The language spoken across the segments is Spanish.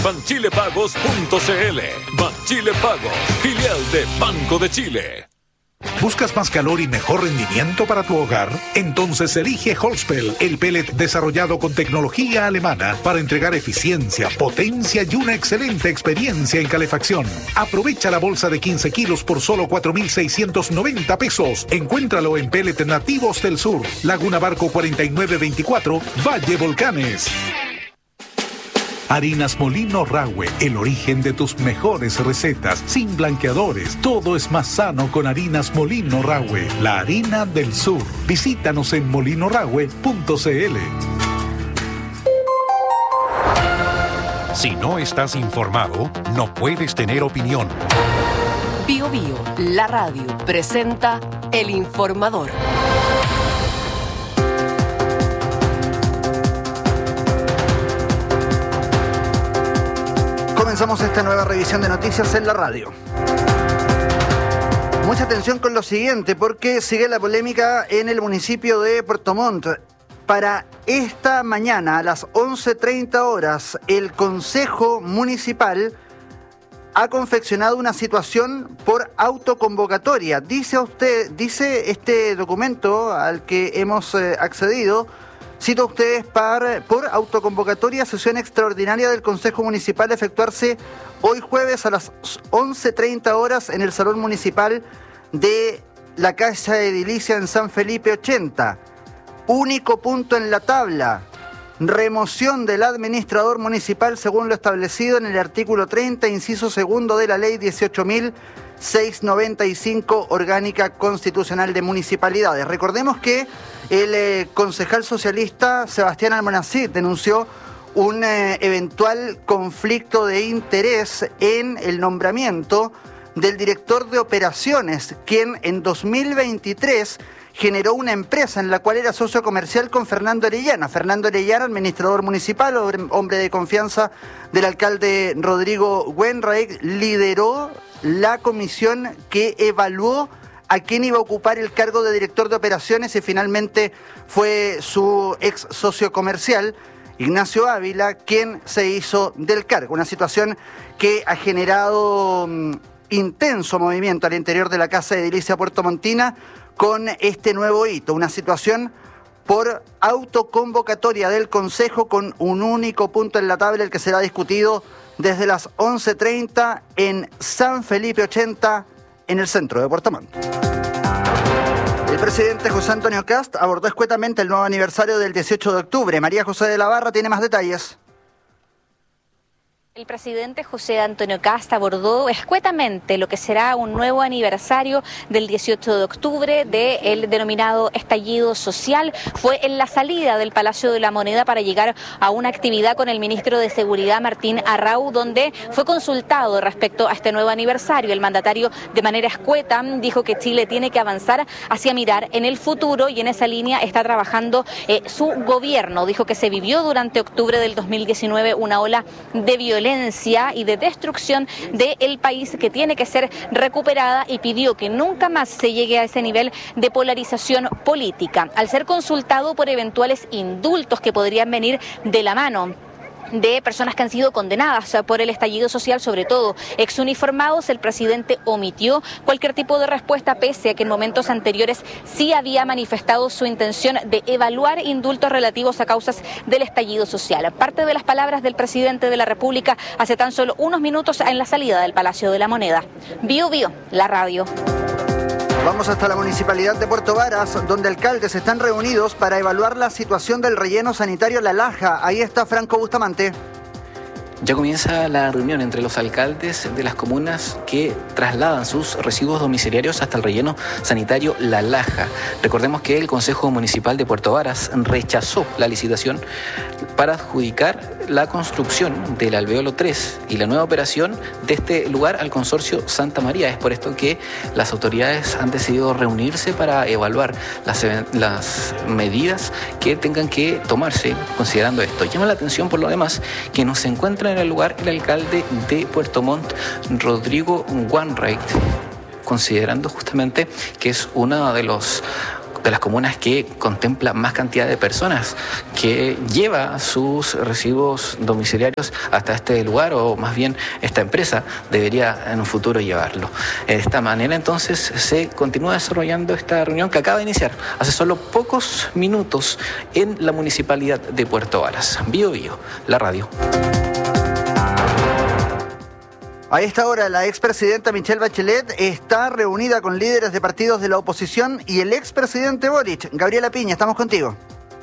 Banchilepagos.cl. Banchile Pagos, filial de Banco de Chile. ¿Buscas más calor y mejor rendimiento para tu hogar? Entonces elige Holzpel, el pellet desarrollado con tecnología alemana para entregar eficiencia, potencia y una excelente experiencia en calefacción. Aprovecha la bolsa de 15 kilos por solo 4.690 pesos. Encuéntralo en Pellet Nativos del Sur, Laguna Barco 4924, Valle Volcanes. Harinas Molino Rahue, el origen de tus mejores recetas, sin blanqueadores. Todo es más sano con Harinas Molino Rahue, la harina del sur. Visítanos en molinorahue.cl. Si no estás informado, no puedes tener opinión. Bio Bio, la radio, presenta El Informador. Comenzamos esta nueva revisión de noticias en la radio. Mucha atención con lo siguiente, porque sigue la polémica en el municipio de Puerto Montt. Para esta mañana, a las 11:30 horas, el Consejo Municipal ha confeccionado una situación por autoconvocatoria. Dice este documento al que hemos accedido. Cito a ustedes, por autoconvocatoria, sesión extraordinaria del Consejo Municipal a efectuarse hoy jueves a las 11:30 horas en el Salón Municipal de la Casa Edilicia en San Felipe 80. Único punto en la tabla: remoción del administrador municipal según lo establecido en el artículo 30, inciso segundo de la Ley 18.695, Orgánica Constitucional de Municipalidades. Recordemos que el concejal socialista Sebastián Almonacid denunció un eventual conflicto de interés en el nombramiento del director de operaciones, quien en 2023 generó una empresa en la cual era socio comercial con Fernando Orellana. Fernando Orellana, administrador municipal, hombre de confianza del alcalde Rodrigo Wenreich, lideró la comisión que evaluó a quién iba a ocupar el cargo de director de operaciones, y finalmente fue su ex socio comercial, Ignacio Ávila, quien se hizo del cargo. Una situación que ha generado intenso movimiento al interior de la Casa Edilicia puertomontina con este nuevo hito, una situación por autoconvocatoria del Consejo con un único punto en la tabla, el que será discutido desde las 11:30 en San Felipe 80, en el centro de Puerto Montt. El presidente José Antonio Kast abordó escuetamente el nuevo aniversario del 18 de octubre. María José de la Barra tiene más detalles. El presidente José Antonio Kast abordó escuetamente lo que será un nuevo aniversario del 18 de octubre del denominado estallido social. Fue en la salida del Palacio de la Moneda para llegar a una actividad con el ministro de Seguridad, Martín Arrau, donde fue consultado respecto a este nuevo aniversario. El mandatario, de manera escueta, dijo que Chile tiene que avanzar hacia mirar en el futuro, y en esa línea está trabajando su gobierno. Dijo que se vivió durante octubre del 2019 una ola de violencia y de destrucción del país que tiene que ser recuperada, y pidió que nunca más se llegue a ese nivel de polarización política. Al ser consultado por eventuales indultos que podrían venir de la mano de personas que han sido condenadas por el estallido social, sobre todo exuniformados, el presidente omitió cualquier tipo de respuesta, pese a que en momentos anteriores sí había manifestado su intención de evaluar indultos relativos a causas del estallido social. Parte de las palabras del presidente de la República hace tan solo unos minutos en la salida del Palacio de la Moneda. Bio Bio, la radio. Vamos hasta la Municipalidad de Puerto Varas, donde alcaldes están reunidos para evaluar la situación del relleno sanitario La Laja. Ahí está Franco Bustamante. Ya comienza la reunión entre los alcaldes de las comunas que trasladan sus residuos domiciliarios hasta el relleno sanitario La Laja. Recordemos que el Consejo Municipal de Puerto Varas rechazó la licitación para adjudicar la construcción del Alveolo 3 y la nueva operación de este lugar al consorcio Santa María. Es por esto que las autoridades han decidido reunirse para evaluar las medidas que tengan que tomarse considerando esto. Llama la atención, por lo demás, que no se encuentra en el lugar el alcalde de Puerto Montt, Rodrigo Wenreich, considerando justamente que es uno de los de las comunas que contempla más cantidad de personas, que lleva sus recibos domiciliarios hasta este lugar, o más bien esta empresa debería en un futuro llevarlo. De esta manera entonces se continúa desarrollando esta reunión que acaba de iniciar hace solo pocos minutos en la Municipalidad de Puerto Varas. Bio Bio, la radio. A esta hora, la expresidenta Michelle Bachelet está reunida con líderes de partidos de la oposición y el expresidente Boric. Gabriela Piña, estamos contigo.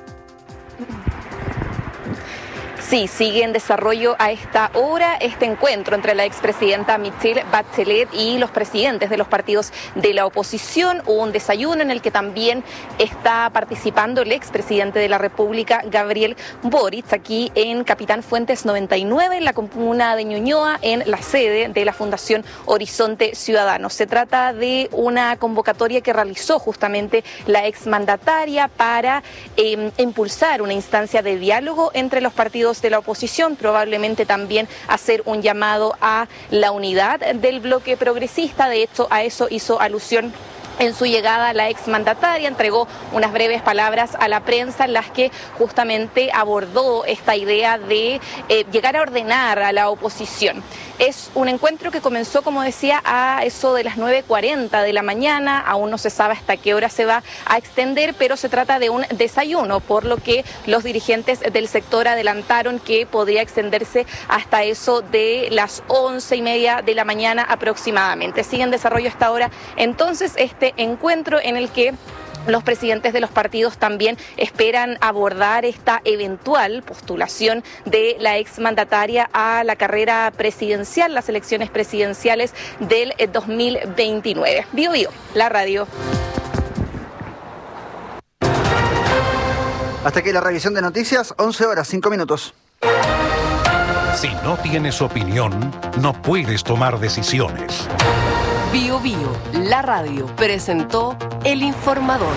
Sí, sigue en desarrollo a esta hora este encuentro entre la expresidenta Michelle Bachelet y los presidentes de los partidos de la oposición. Hubo un desayuno en el que también está participando el expresidente de la República, Gabriel Boric, aquí en Capitán Fuentes 99, en la comuna de Ñuñoa, en la sede de la Fundación Horizonte Ciudadano. Se trata de una convocatoria que realizó justamente la exmandataria para impulsar una instancia de diálogo entre los partidos de la oposición, probablemente también hacer un llamado a la unidad del bloque progresista. De hecho, a eso hizo alusión en su llegada la exmandataria, entregó unas breves palabras a la prensa en las que justamente abordó esta idea de llegar a ordenar a la oposición. Es un encuentro que comenzó, como decía, a eso de las 9:40 de la mañana, aún no se sabe hasta qué hora se va a extender, pero se trata de un desayuno, por lo que los dirigentes del sector adelantaron que podría extenderse hasta eso de las 11:30 de la mañana aproximadamente. Sigue en desarrollo hasta ahora entonces este encuentro en el que los presidentes de los partidos también esperan abordar esta eventual postulación de la exmandataria a la carrera presidencial, las elecciones presidenciales del 2029. Bio Bio, la radio. Hasta aquí la revisión de noticias, 11 horas, 5 minutos. Si no tienes opinión, no puedes tomar decisiones. Bio Bio, la radio, presentó El Informador.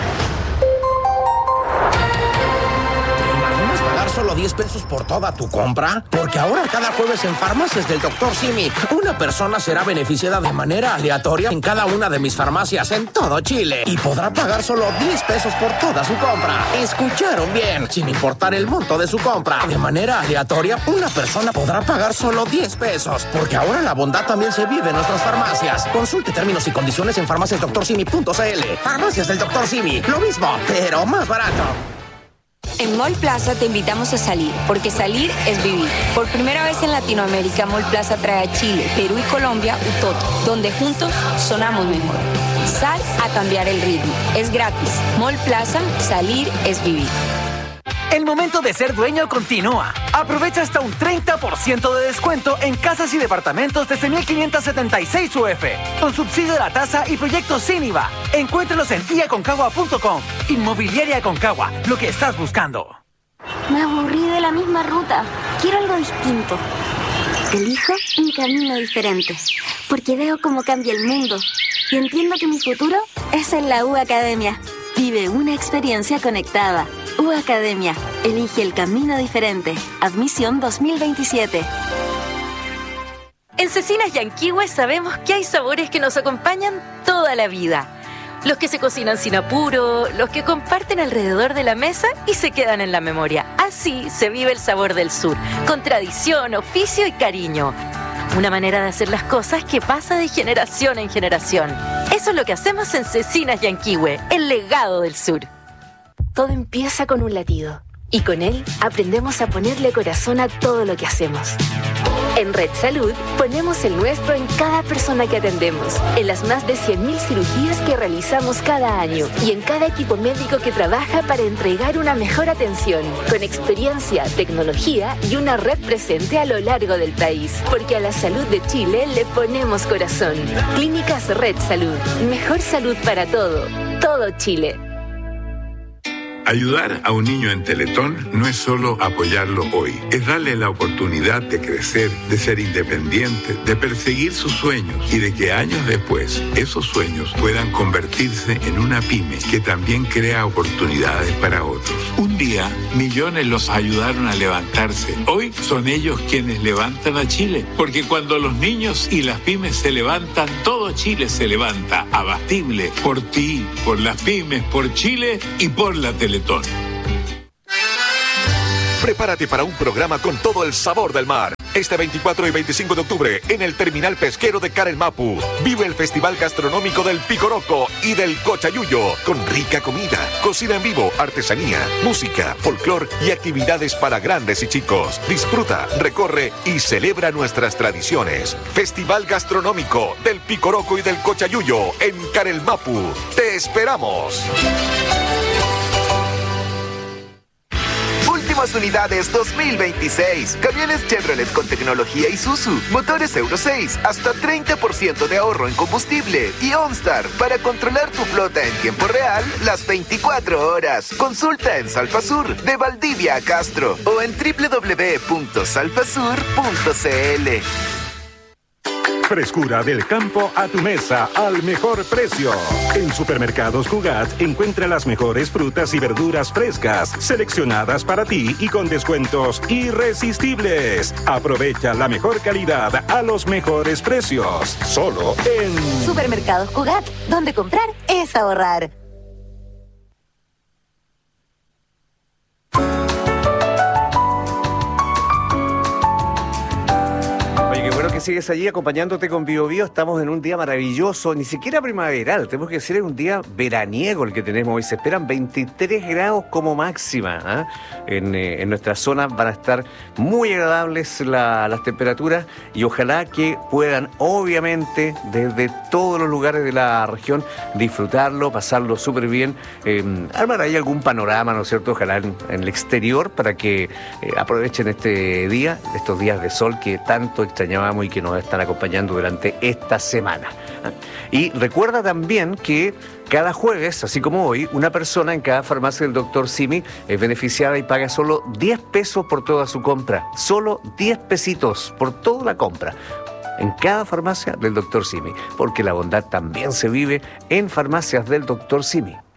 ¿Imaginas pagar solo 10 pesos por toda tu compra? Porque ahora cada jueves en Farmacias del Dr. Simi, una persona será beneficiada de manera aleatoria en cada una de mis farmacias en todo Chile y podrá pagar solo 10 pesos por toda su compra. ¿Escucharon bien? Sin importar el monto de su compra. De manera aleatoria, una persona podrá pagar solo 10 pesos. Porque ahora la bondad también se vive en nuestras farmacias. Consulte términos y condiciones en farmaciasdoctorsimi.cl. Farmacias del Dr. Simi. Lo mismo, pero más barato. En Mall Plaza te invitamos a salir, porque salir es vivir. Por primera vez en Latinoamérica, Mall Plaza trae a Chile, Perú y Colombia Utoto, donde juntos sonamos mejor. Sal a cambiar el ritmo. Es gratis. Mall Plaza, salir es vivir. El momento de ser dueño continúa. Aprovecha hasta un 30% de descuento en casas y departamentos desde 1.576 UF, con subsidio de la tasa y proyectos sin IVA. Encuéntralos en iaconcagua.com. Inmobiliaria Aconcagua, lo que estás buscando. Me aburrí de la misma ruta. Quiero algo distinto. Elijo un camino diferente, porque veo cómo cambia el mundo y entiendo que mi futuro es en la U Academia. Vive una experiencia conectada. U Academia. Elige el camino diferente. Admisión 2027. En Cecinas Yanquihue sabemos que hay sabores que nos acompañan toda la vida. Los que se cocinan sin apuro, los que comparten alrededor de la mesa y se quedan en la memoria. Así se vive el sabor del sur, con tradición, oficio y cariño. Una manera de hacer las cosas que pasa de generación en generación. Eso es lo que hacemos en Cecinas Yanquihue, el legado del sur. Todo empieza con un latido y con él aprendemos a ponerle corazón a todo lo que hacemos. En Red Salud ponemos el nuestro en cada persona que atendemos, en las más de 100.000 cirugías que realizamos cada año y en cada equipo médico que trabaja para entregar una mejor atención, con experiencia, tecnología y una red presente a lo largo del país. Porque a la salud de Chile le ponemos corazón. Clínicas Red Salud, mejor salud para todo Chile. Ayudar a un niño en Teletón no es solo apoyarlo hoy, es darle la oportunidad de crecer, de ser independiente, de perseguir sus sueños y de que años después esos sueños puedan convertirse en una pyme que también crea oportunidades para otros. Un día, millones los ayudaron a levantarse. Hoy son ellos quienes levantan a Chile, porque cuando los niños y las pymes se levantan, todo Chile se levanta. Abatible, por ti, por las pymes, por Chile y por la Teletón. Prepárate para un programa con todo el sabor del mar. Este 24 y 25 de octubre, en el Terminal Pesquero de Carelmapu, vive el Festival Gastronómico del Picoroco y del Cochayuyo, con rica comida, cocina en vivo, artesanía, música, folclor y actividades para grandes y chicos. Disfruta, recorre y celebra nuestras tradiciones. Festival Gastronómico del Picoroco y del Cochayuyo en Carelmapu. ¡Te esperamos! Últimas unidades 2026. Camiones Chevrolet con tecnología Isuzu. Motores Euro 6. Hasta 30% de ahorro en combustible. Y OnStar para controlar tu flota en tiempo real las 24 horas. Consulta en Salfasur de Valdivia a Castro o en www.salfasur.cl. Frescura del campo a tu mesa al mejor precio. En Supermercados Cugat encuentra las mejores frutas y verduras frescas, seleccionadas para ti y con descuentos irresistibles. Aprovecha la mejor calidad a los mejores precios. Solo en Supermercados Cugat, donde comprar es ahorrar. Sigues allí acompañándote con Bio Bio. Estamos en un día maravilloso, ni siquiera primaveral, tenemos que decir, es un día veraniego el que tenemos hoy. Se esperan 23 grados como máxima, en nuestra zona van a estar muy agradables las temperaturas y ojalá que puedan, obviamente, desde todos los lugares de la región, disfrutarlo, pasarlo súper bien, armar ahí algún panorama, ¿no es cierto? Ojalá en el exterior para que aprovechen este día, estos días de sol que tanto extrañábamos y que nos están acompañando durante esta semana. Y recuerda también que cada jueves, así como hoy, una persona en cada farmacia del Dr. Simi es beneficiada y paga solo 10 pesos por toda su compra. Solo 10 pesitos por toda la compra. En cada farmacia del Dr. Simi. Porque la bondad también se vive en farmacias del Dr. Simi.